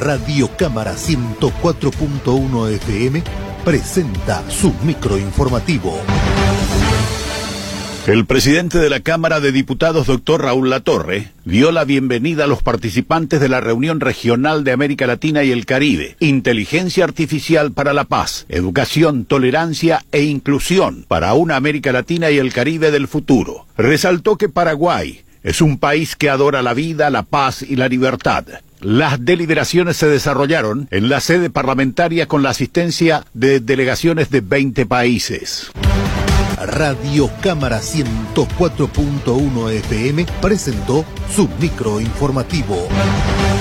Radio Cámara 104.1 FM presenta su microinformativo. El presidente de la Cámara de Diputados, doctor Raúl Latorre, dio la bienvenida a los participantes de la reunión regional de América Latina y el Caribe, Inteligencia Artificial para la Paz, Educación, Tolerancia e Inclusión para una América Latina y el Caribe del futuro. Resaltó que Paraguay es un país que adora la vida, la paz y la libertad. Las deliberaciones se desarrollaron en la sede parlamentaria con la asistencia de delegaciones de 20 países. Radio Cámara 104.1 FM presentó su microinformativo.